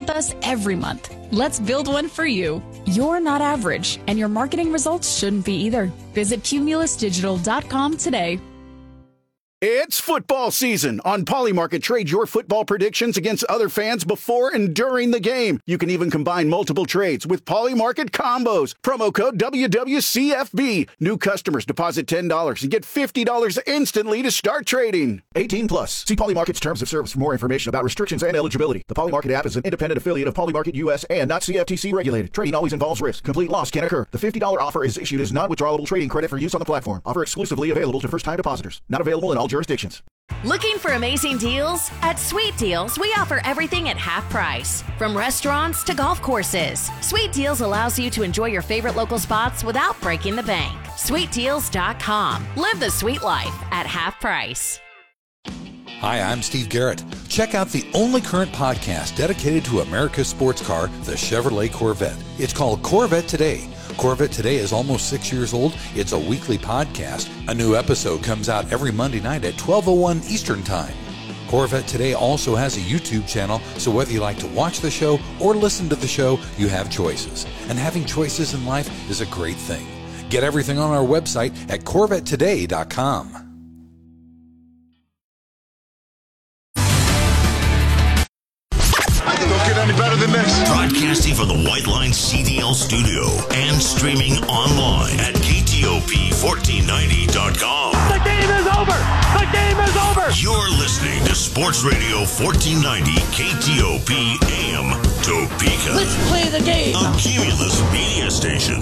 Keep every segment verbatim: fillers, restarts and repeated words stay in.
with us every month. Let's build one for you. You're not average, and your marketing results shouldn't be either. Visit cumulus digital dot com today. It's football season. On Polymarket, trade your football predictions against other fans before and during the game. You can even combine multiple trades with Polymarket combos. Promo code W W C F B. New customers deposit ten dollars and get fifty dollars instantly to start trading. eighteen plus. See Polymarket's terms of service for more information about restrictions and eligibility. The Polymarket app is an independent affiliate of Polymarket U S and not C F T C regulated. Trading always involves risk. Complete loss can occur. The fifty dollars offer is issued as non-withdrawable trading credit for use on the platform. Offer exclusively available to first-time depositors. Not available in all jurisdictions. Looking for amazing deals? At Sweet Deals, we offer everything at half price. From restaurants to golf courses, Sweet Deals allows you to enjoy your favorite local spots without breaking the bank. sweet deals dot com. Live the sweet life at half price. Hi, I'm Steve Garrett. Check out the only current podcast dedicated to America's sports car, the Chevrolet Corvette. It's called Corvette Today. Corvette Today is almost six years old. It's a weekly podcast. A new episode comes out every Monday night at twelve oh one Eastern Time. Corvette Today also has a YouTube channel, so whether you like to watch the show or listen to the show, you have choices. And having choices in life is a great thing. Get everything on our website at corvette today dot com. Don't get any better than this. Broadcasting from the White Line C D L studio and streaming online at K T O P fourteen ninety dot com. The game is over. The game is over. You're listening to Sports Radio fourteen ninety K T O P A M Topeka. Let's play the game. A Cumulus media station.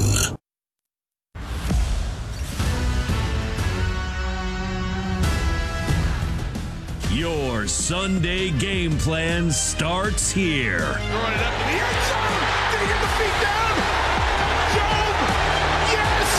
Your Sunday game plan starts here. Throwing it up to the end zone. Did he get the feet down? Job, yes!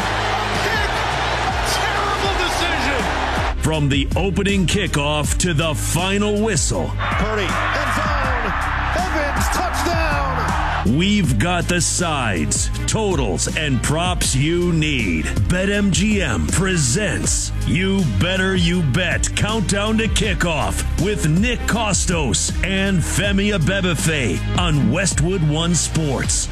A pick! A terrible decision. From the opening kickoff to the final whistle. Purdy, end zone. Evans, touchdown. We've got the sides, totals, and props you need. BetMGM presents You Better You Bet Countdown to Kickoff with Nick Kostos and Femi Abebefe on Westwood One Sports.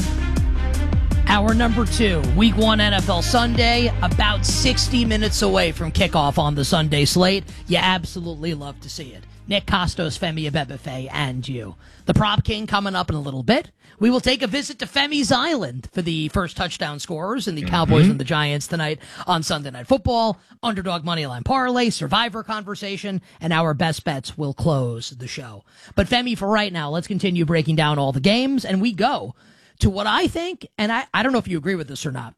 Hour number two, week one N F L Sunday, about sixty minutes away from kickoff on the Sunday slate. You absolutely love to see it. Nick Kostos, Femi Abebefe, and you. The Prop King coming up in a little bit. We will take a visit to Femi's Island for the first touchdown scorers in the mm-hmm. Cowboys and the Giants tonight on Sunday Night Football. Underdog Moneyline Parlay, Survivor Conversation, and our best bets will close the show. But Femi, for right now, let's continue breaking down all the games, and we go to what I think, and I, I don't know if you agree with this or not,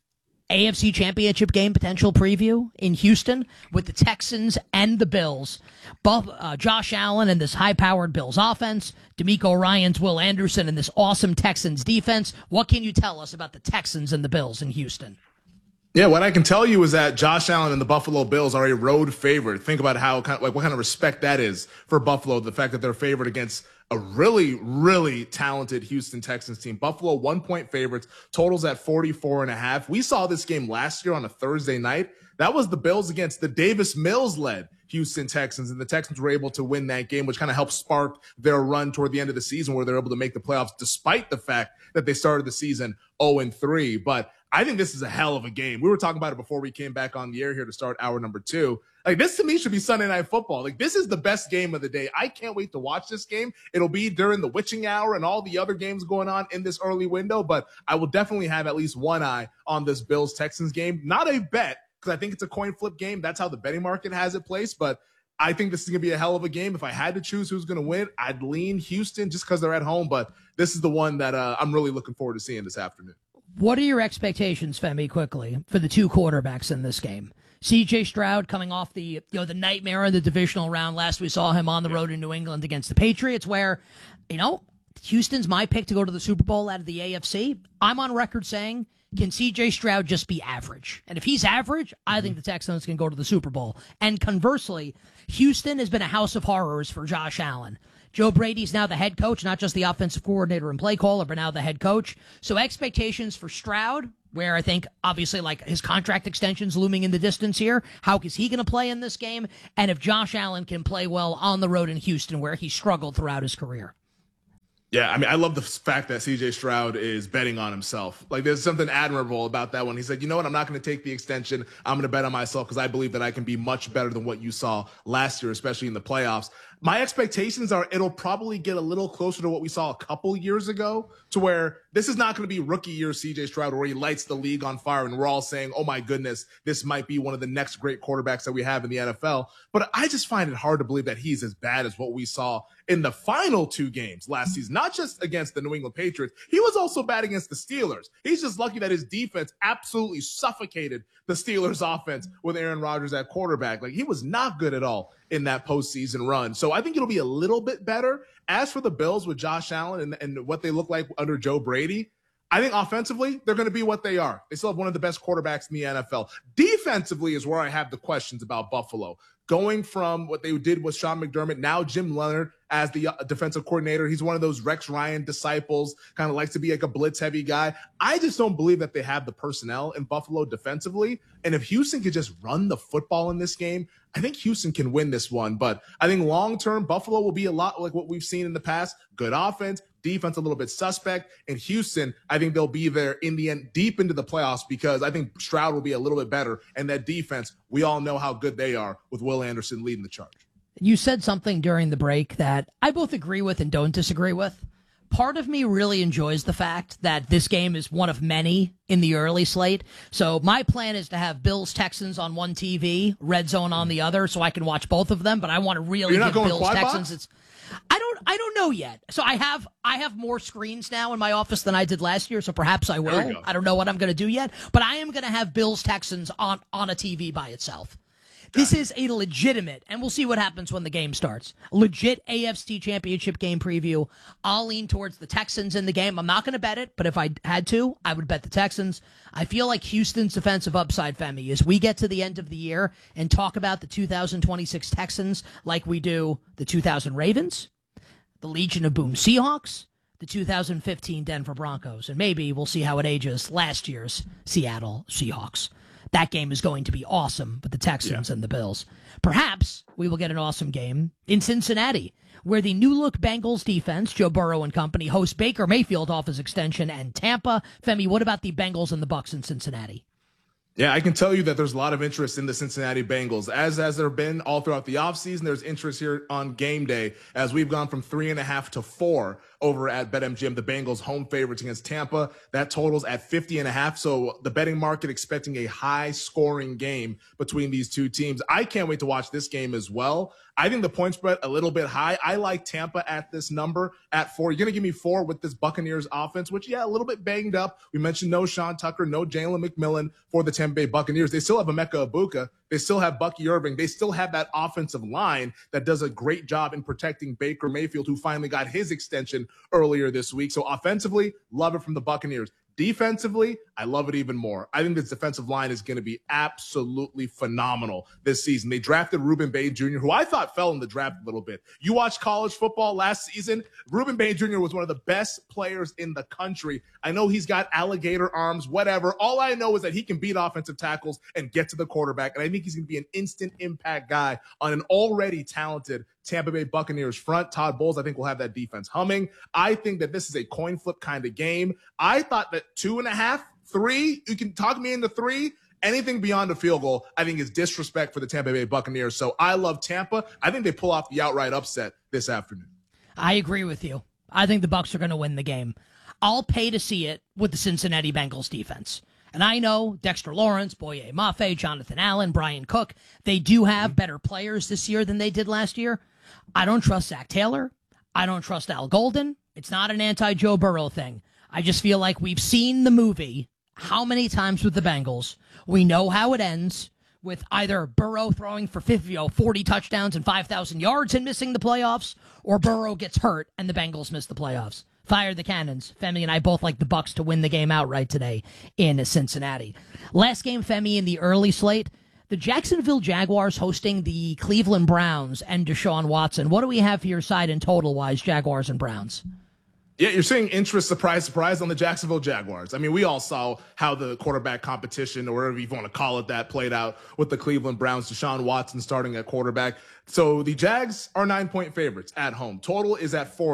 A F C Championship game potential preview in Houston with the Texans and the Bills. Buff, uh, Josh Allen and this high-powered Bills offense, D'Amico Ryans, Will Anderson, and this awesome Texans defense. What can you tell us about the Texans and the Bills in Houston? Yeah, what I can tell you is that Josh Allen and the Buffalo Bills are a road favorite. Think about how, like, what kind of respect that is for Buffalo, the fact that they're favored against a really, really talented Houston Texans team. Buffalo, one-point favorites, totals at forty-four and a half. We saw this game last year on a Thursday night. That was the Bills against the Davis Mills-led Houston Texans, and the Texans were able to win that game, which kind of helped spark their run toward the end of the season where they're able to make the playoffs despite the fact that they started the season oh and three. But I think this is a hell of a game. We were talking about it before we came back on the air here to start hour number two. Like, this to me should be Sunday Night Football. Like, this is the best game of the day. I can't wait to watch this game. It'll be during the witching hour and all the other games going on in this early window, but I will definitely have at least one eye on this Bills-Texans game. Not a bet, because I think it's a coin flip game. That's how the betting market has it placed, but I think this is going to be a hell of a game. If I had to choose who's going to win, I'd lean Houston just because they're at home, but this is the one that uh, I'm really looking forward to seeing this afternoon. What are your expectations, Femi, quickly, for the two quarterbacks in this game? C J Stroud coming off the you know the nightmare in the divisional round. Last we saw him on the road in New England against the Patriots, where, you know, Houston's my pick to go to the Super Bowl out of the A F C. I'm on record saying, can C J Stroud just be average? And if he's average, I think the Texans can go to the Super Bowl. And conversely, Houston has been a house of horrors for Josh Allen. Joe Brady's now the head coach, not just the offensive coordinator and play caller, but now the head coach. So expectations for Stroud, where I think obviously like his contract extension's looming in the distance here. How is he going to play in this game? And if Josh Allen can play well on the road in Houston, where he struggled throughout his career. Yeah, I mean, I love the fact that C J Stroud is betting on himself. Like, there's something admirable about that one. He said, you know what, I'm not going to take the extension. I'm going to bet on myself because I believe that I can be much better than what you saw last year, especially in the playoffs. My expectations are it'll probably get a little closer to what we saw a couple years ago, to where this is not going to be rookie year C J Stroud where he lights the league on fire and we're all saying, oh my goodness, this might be one of the next great quarterbacks that we have in the N F L. But I just find it hard to believe that he's as bad as what we saw in the final two games last season, not just against the New England Patriots. He was also bad against the Steelers. He's just lucky that his defense absolutely suffocated the Steelers offense with Aaron Rodgers at quarterback. Like, he was not good at all in that postseason run. So I think it'll be a little bit better. As for the Bills with Josh Allen and, and what they look like under Joe Brady, I think offensively, they're going to be what they are. They still have one of the best quarterbacks in the N F L. Defensively is where I have the questions about Buffalo. Going from what they did with Sean McDermott, now Jim Leonard as the defensive coordinator. He's one of those Rex Ryan disciples, kind of likes to be like a blitz-heavy guy. I just don't believe that they have the personnel in Buffalo defensively. And if Houston could just run the football in this game, I think Houston can win this one. But I think long-term, Buffalo will be a lot like what we've seen in the past. Good offense, defense a little bit suspect. And Houston, I think they'll be there in the end, deep into the playoffs, because I think Stroud will be a little bit better. And that defense, we all know how good they are with Will Anderson leading the charge. You said something during the break that I both agree with and don't disagree with. Part of me really enjoys the fact that this game is one of many in the early slate. So my plan is to have Bills Texans on one T V, Red Zone on the other, so I can watch both of them. But I want to really You're not give going Bills quad Texans. box? It's I don't I don't know yet. So I have I have more screens now in my office than I did last year. So perhaps I will. I don't know what I'm going to do yet, but I am going to have Bills Texans on on a T V by itself. This is a legitimate, and we'll see what happens when the game starts, legit A F C Championship game preview. I'll lean towards the Texans in the game. I'm not going to bet it, but if I had to, I would bet the Texans. I feel like Houston's defensive upside, Femi, as we get to the end of the year and talk about the two thousand twenty-six Texans like we do the two thousand Ravens, the Legion of Boom Seahawks, the two thousand fifteen Denver Broncos, and maybe we'll see how it ages last year's Seattle Seahawks. That game is going to be awesome, but the Texans yeah. and the Bills. Perhaps we will get an awesome game in Cincinnati, where the new-look Bengals defense, Joe Burrow and company, host Baker Mayfield off his extension, and Tampa. Femi, what about the Bengals and the Bucs in Cincinnati? Yeah, I can tell you that there's a lot of interest in the Cincinnati Bengals. As has there been all throughout the offseason, there's interest here on game day as we've gone from three and a half to four over at BetMGM, the Bengals home favorites against Tampa. That totals at fifty and a half. So the betting market expecting a high scoring game between these two teams. I can't wait to watch this game as well. I think the point spread a little bit high. I like Tampa at this number at four. You're going to give me four with this Buccaneers offense, which, yeah, a little bit banged up. We mentioned no Sean Tucker, no Jalen McMillan for the Tampa Bay Buccaneers. They still have Emeka Ibuka. They still have Bucky Irving. They still have that offensive line that does a great job in protecting Baker Mayfield, who finally got his extension earlier this week. So offensively, love it from the Buccaneers. Defensively, I love it even more. I think this defensive line is going to be absolutely phenomenal this season. They drafted Ruben Bain Junior, who I thought fell in the draft a little bit. You watched college football last season. Ruben Bain Junior was one of the best players in the country. I know he's got alligator arms, whatever. All I know is that he can beat offensive tackles and get to the quarterback. And I think he's going to be an instant impact guy on an already talented Tampa Bay Buccaneers front. Todd Bowles, I think, will have that defense humming. I think that this is a coin flip kind of game. I thought that two and a half, three, you can talk me into three. Anything beyond a field goal, I think, is disrespect for the Tampa Bay Buccaneers. So I love Tampa. I think they pull off the outright upset this afternoon. I agree with you. I think the Bucs are going to win the game. I'll pay to see it with the Cincinnati Bengals defense. And I know Dexter Lawrence, Boye Mafe, Jonathan Allen, Brian Cook, they do have better players this year than they did last year. I don't trust Zach Taylor. I don't trust Al Golden. It's not an anti-Joe Burrow thing. I just feel like we've seen the movie how many times with the Bengals. We know how it ends with either Burrow throwing for fifty, you know, forty touchdowns and five thousand yards and missing the playoffs, or Burrow gets hurt and the Bengals miss the playoffs. Fire the cannons. Femi and I both like the Bucs to win the game outright today in Cincinnati. Last game, Femi, in the early slate, the Jacksonville Jaguars hosting the Cleveland Browns and Deshaun Watson. What do we have for your side in total-wise, Jaguars and Browns? Yeah, you're seeing interest, surprise, surprise, on the Jacksonville Jaguars. I mean, we all saw how the quarterback competition, or whatever you want to call it, that played out with the Cleveland Browns, Deshaun Watson starting at quarterback. So the Jags are nine-point favorites at home. Total is at forty.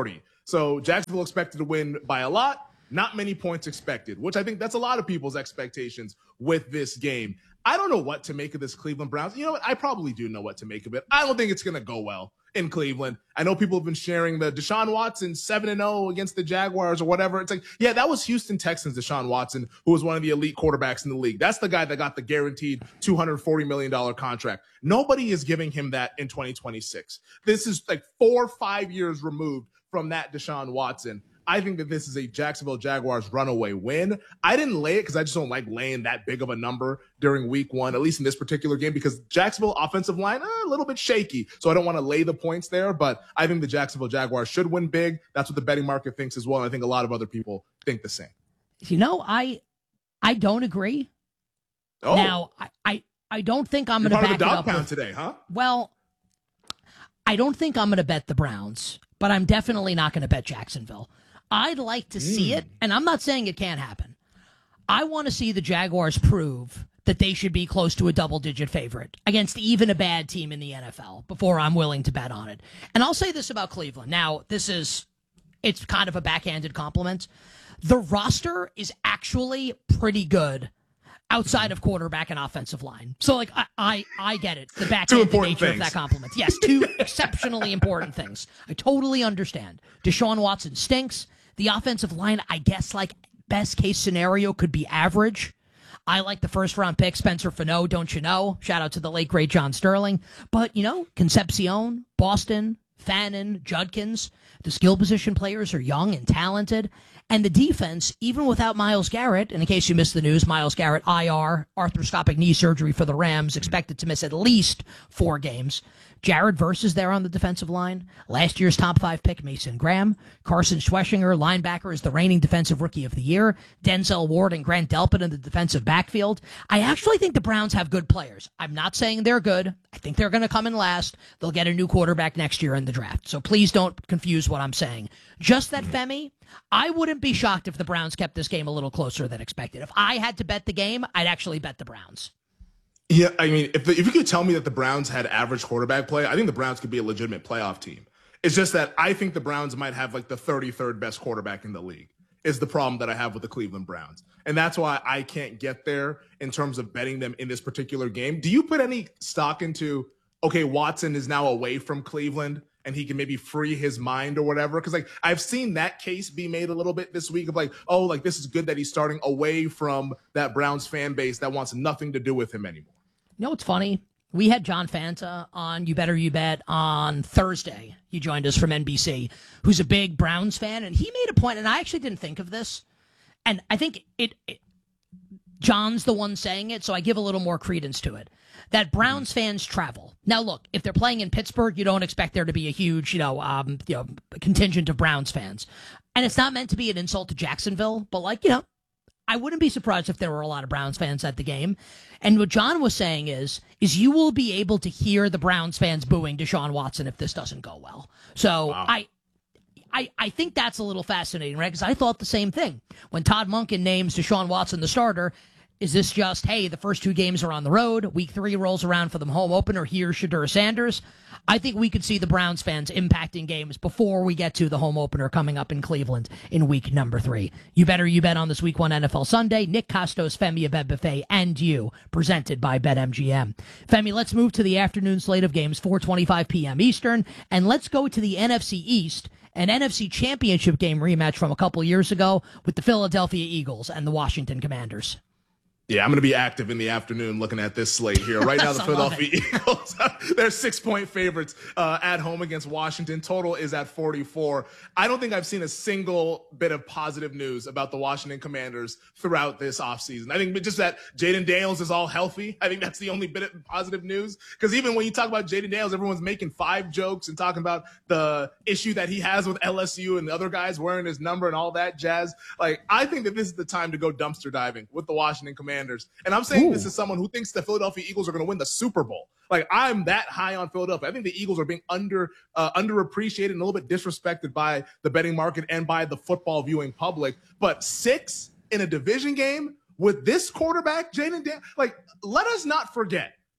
So Jacksonville expected to win by a lot, not many points expected, which I think that's a lot of people's expectations with this game. I don't know what to make of this Cleveland Browns. You know what? I probably do know what to make of it. I don't think it's going to go well in Cleveland. I know people have been sharing the Deshaun Watson seven and oh against the Jaguars or whatever. It's like, yeah, that was Houston Texans Deshaun Watson, who was one of the elite quarterbacks in the league. That's the guy that got the guaranteed two hundred forty million dollars contract. Nobody is giving him that in twenty twenty-six. This is like four or five years removed from that Deshaun Watson. I think that this is a Jacksonville Jaguars runaway win. I didn't lay it because I just don't like laying that big of a number during week one, at least in this particular game, because Jacksonville offensive line, eh, a little bit shaky. So I don't want to lay the points there, but I think the Jacksonville Jaguars should win big. That's what the betting market thinks as well. And I think a lot of other people think the same. You know, I I don't agree. Oh. Now, I, I, I don't think I'm going to back part of the it dog up pound with, today, huh? Well, I don't think I'm going to bet the Browns, but I'm definitely not going to bet Jacksonville. I'd like to see Mm. it, and I'm not saying it can't happen. I want to see the Jaguars prove that they should be close to a double-digit favorite against even a bad team in the N F L before I'm willing to bet on it. And I'll say this about Cleveland. Now, this is, it's kind of a backhanded compliment. The roster is actually pretty good outside of quarterback and offensive line. So, like, I I, I get it, the backhanded nature things. of that compliment. Yes, two exceptionally important things. I totally understand. Deshaun Watson stinks. The offensive line, I guess, like, best case scenario could be average. I like the first round pick, Spencer Fano, don't you know? Shout out to the late, great John Sterling. But, you know, Concepcion, Boston, Fannin, Judkins, the skill position players are young and talented. And the defense, even without Myles Garrett, and in case you missed the news, Myles Garrett, I R, arthroscopic knee surgery for the Rams, expected to miss at least four games. Jared Verse is there on the defensive line. Last year's top five pick, Mason Graham. Carson Schweschinger, linebacker, is the reigning defensive rookie of the year. Denzel Ward and Grant Delpit in the defensive backfield. I actually think the Browns have good players. I'm not saying they're good. I think they're going to come in last. They'll get a new quarterback next year in the draft. So please don't confuse what I'm saying. Just that, Femi, I wouldn't be shocked if the Browns kept this game a little closer than expected. If I had to bet the game, I'd actually bet the Browns. Yeah, I mean, if the, if you could tell me that the Browns had average quarterback play, I think the Browns could be a legitimate playoff team. It's just that I think the Browns might have like the thirty-third best quarterback in the league is the problem that I have with the Cleveland Browns. And that's why I can't get there in terms of betting them in this particular game. Do you put any stock into, okay, Watson is now away from Cleveland and he can maybe free his mind or whatever? Because like I've seen that case be made a little bit this week of like, oh, like this is good that he's starting away from that Browns fan base that wants nothing to do with him anymore. You know what's funny? We had John Fanta on You Better You Bet on Thursday. He joined us from N B C, who's a big Browns fan, and he made a point, and I actually didn't think of this, and I think it, it John's the one saying it, so I give a little more credence to it, that Browns fans travel. Now, look, if they're playing in Pittsburgh, you don't expect there to be a huge, you know, um, you know, contingent of Browns fans, and it's not meant to be an insult to Jacksonville, but like, you know, I wouldn't be surprised if there were a lot of Browns fans at the game. And what John was saying is, is you will be able to hear the Browns fans booing Deshaun Watson if this doesn't go well. So wow. I, I, I think that's a little fascinating, right? Because I thought the same thing. When Todd Monken names Deshaun Watson the starter, is this just, hey, the first two games are on the road, week three rolls around for the home opener, here's Shadur Sanders? I think we could see the Browns fans impacting games before we get to the home opener coming up in Cleveland in week number three. You Better You Bet on this week one N F L Sunday. Nick Costos, Femi Abebefe, and you, presented by BetMGM. Femi, let's move to the afternoon slate of games, four twenty-five p.m. Eastern, and let's go to the N F C East, an N F C Championship game rematch from a couple years ago with the Philadelphia Eagles and the Washington Commanders. Yeah, I'm going to be active in the afternoon looking at this slate here. Right now, the Philadelphia Eagles, they're six-point favorites uh, at home against Washington. Total is at forty-four. I don't think I've seen a single bit of positive news about the Washington Commanders throughout this offseason. I think just that Jaden Daniels is all healthy. I think that's the only bit of positive news. Because even when you talk about Jaden Daniels, everyone's making five jokes and talking about the issue that he has with L S U and the other guys wearing his number and all that jazz. Like, I think that this is the time to go dumpster diving with the Washington Commanders. And I'm saying Ooh. This is someone who thinks the Philadelphia Eagles are going to win the Super Bowl. Like, I'm that high on Philadelphia. I think the Eagles are being under uh, underappreciated and a little bit disrespected by the betting market and by the football viewing public. But six in a division game with this quarterback, Jaden Dan, like, let us not forget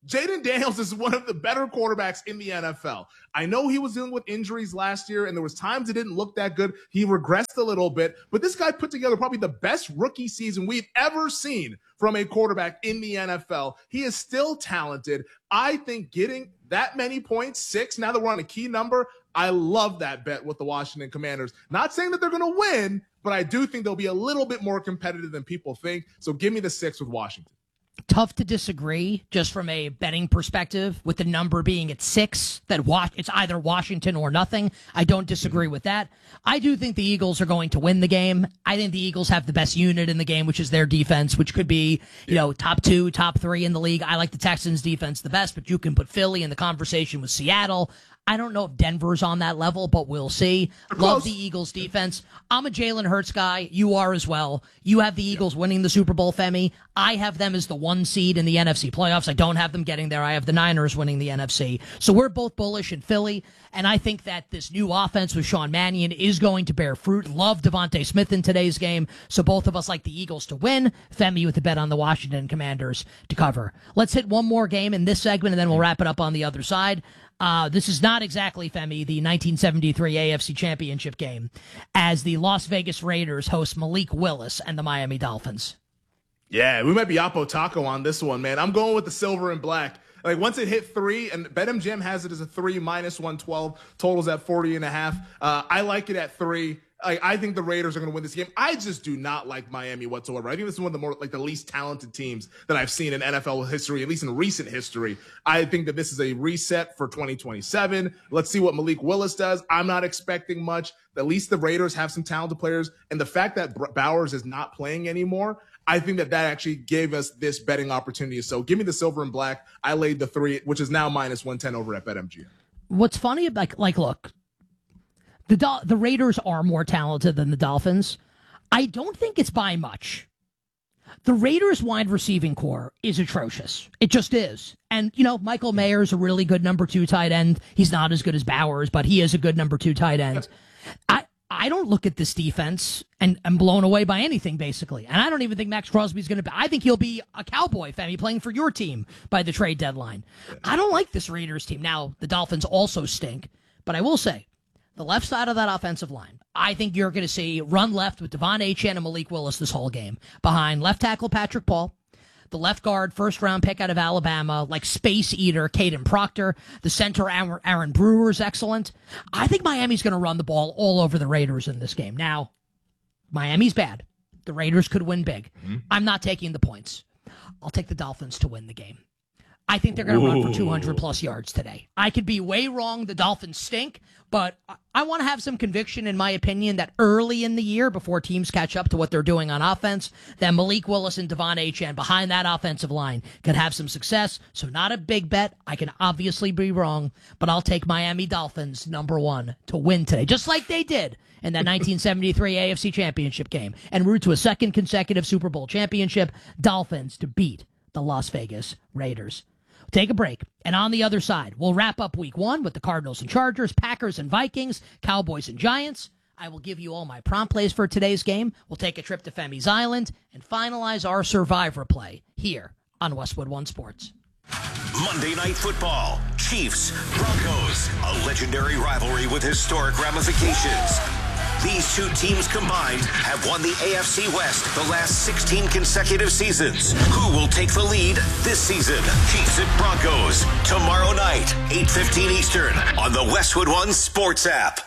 Jaden Daniels is one of the better quarterbacks in the N F L. I know he was dealing with injuries last year, and there was times it didn't look that good. He regressed a little bit, but this guy put together probably the best rookie season we've ever seen from a quarterback in the N F L. He is still talented. I think getting that many points, six, now that we're on a key number, I love that bet with the Washington Commanders. Not saying that they're going to win, but I do think they'll be a little bit more competitive than people think. So give me the six with Washington. Tough to disagree just from a betting perspective with the number being at six, that wa- it's either Washington or nothing. I don't disagree with that. I do think the Eagles are going to win the game. I think the Eagles have the best unit in the game, which is their defense, which could be, you know, top two, top three in the league. I like the Texans defense the best, but you can put Philly in the conversation with Seattle. I don't know if Denver's on that level, but we'll see. Love the Eagles defense. I'm a Jalen Hurts guy. You are as well. You have the Eagles winning the Super Bowl, Femi. I have them as the one seed in the N F C playoffs. I don't have them getting there. I have the Niners winning the N F C. So we're both bullish in Philly, and I think that this new offense with Sean Mannion is going to bear fruit. Love Devontae Smith in today's game, so both of us like the Eagles to win. Femi with a bet on the Washington Commanders to cover. Let's hit one more game in this segment, and then we'll wrap it up on the other side. Uh, this is not exactly, Femi, the nineteen seventy-three A F C Championship game, as the Las Vegas Raiders host Malik Willis and the Miami Dolphins. Yeah, we might be Oppo Taco on this one, man. I'm going with the silver and black. Like, once it hit three, and BetMGM has it as a three minus one twelve, totals at forty and a half. Uh, I like it at three. I, I think the Raiders are going to win this game. I just do not like Miami whatsoever. I think this is one of the more, like, the least talented teams that I've seen in N F L history, at least in recent history. I think that this is a reset for twenty twenty-seven. Let's see what Malik Willis does. I'm not expecting much. At least the Raiders have some talented players. And the fact that Bowers is not playing anymore, I think that that actually gave us this betting opportunity. So give me the silver and black. I laid the three, which is now minus one ten over at BetMGM. What's funny, like, like look, the Do- the Raiders are more talented than the Dolphins. I don't think it's by much. The Raiders' wide receiving core is atrocious. It just is. And, you know, Michael Mayer is a really good number two tight end. He's not as good as Bowers, but he is a good number two tight end. I I don't look at this defense and I'm blown away by anything, basically. And I don't even think Max Crosby's going to be. I think he'll be a Cowboy, Femi, playing for your team by the trade deadline. I don't like this Raiders team. Now, the Dolphins also stink. But I will say, the left side of that offensive line, I think you're going to see run left with Devon Achane and Malik Willis this whole game. Behind left tackle Patrick Paul, the left guard, first round pick out of Alabama, like space eater Caden Proctor, the center Aaron Brewer is excellent. I think Miami's going to run the ball all over the Raiders in this game. Now, Miami's bad. The Raiders could win big. Mm-hmm. I'm not taking the points. I'll take the Dolphins to win the game. I think they're going to run for two hundred plus yards today. I could be way wrong. The Dolphins stink, but I want to have some conviction, in my opinion, that early in the year, before teams catch up to what they're doing on offense, that Malik Willis and Devon Achane behind that offensive line could have some success. So not a big bet. I can obviously be wrong, but I'll take Miami Dolphins number one to win today, just like they did in that nineteen seventy-three A F C Championship game, and route to a second consecutive Super Bowl championship. Dolphins to beat the Las Vegas Raiders. Take a break, and on the other side, we'll wrap up week one with the Cardinals and Chargers, Packers and Vikings, Cowboys and Giants. I will give you all my prompt plays for today's game. We'll take a trip to Femi's Island and finalize our Survivor play here on Westwood One Sports. Monday Night Football, Chiefs, Broncos, a legendary rivalry with historic ramifications. These two teams combined have won the A F C West the last sixteen consecutive seasons. Who will take the lead this season? Chiefs at Broncos, tomorrow night, eight fifteen Eastern, on the Westwood One Sports app.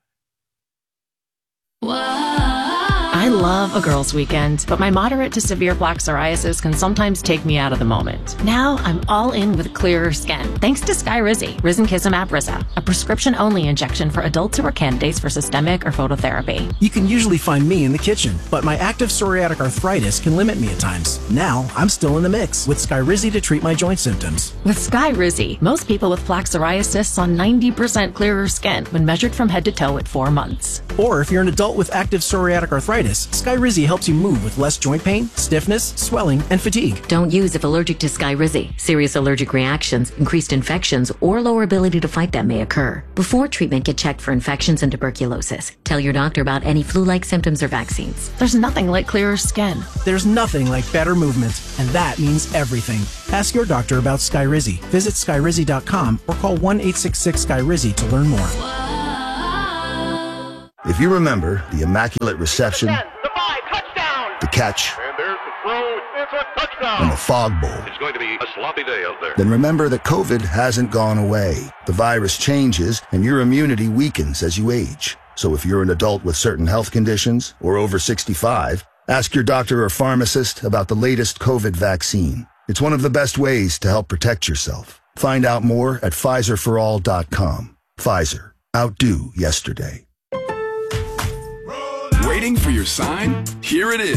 I love a girls' weekend, but my moderate to severe plaque psoriasis can sometimes take me out of the moment. Now I'm all in with clearer skin, thanks to Skyrizi, Risankizumab Riza, a prescription-only injection for adults who are candidates for systemic or phototherapy. You can usually find me in the kitchen, but my active psoriatic arthritis can limit me at times. Now I'm still in the mix with Skyrizi to treat my joint symptoms. With Skyrizi, most people with plaque psoriasis saw ninety percent clearer skin when measured from head to toe at four months. Or if you're an adult with active psoriatic arthritis, arthritis, Skyrizi helps you move with less joint pain, stiffness, swelling, and fatigue. Don't use if allergic to Skyrizi. Serious allergic reactions, increased infections, or lower ability to fight them may occur. Before treatment, get checked for infections and tuberculosis. Tell your doctor about any flu-like symptoms or vaccines. There's nothing like clearer skin. There's nothing like better movement, and that means everything. Ask your doctor about Skyrizi. Visit Skyrizi dot com or call one eight six six Skyrizi to learn more. If you remember the Immaculate Reception, ten, the five, touchdown. the catch, And there's the throw. It's a touchdown. and the Fog Bowl, It's going to be a sloppy day out there. then remember that COVID hasn't gone away. The virus changes, and your immunity weakens as you age. So if you're an adult with certain health conditions or over sixty-five, ask your doctor or pharmacist about the latest COVID vaccine. It's one of the best ways to help protect yourself. Find out more at Pfizer for all dot com. Pfizer. Outdo yesterday. Waiting for your sign? Here it is.